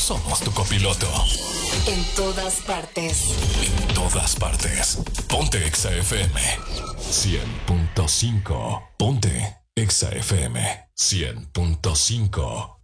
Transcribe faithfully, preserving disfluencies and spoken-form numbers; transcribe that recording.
somos tu copiloto. En todas partes. En todas partes. Ponte Exa F M. cien punto cinco. Ponte Exa F M. cien punto cinco.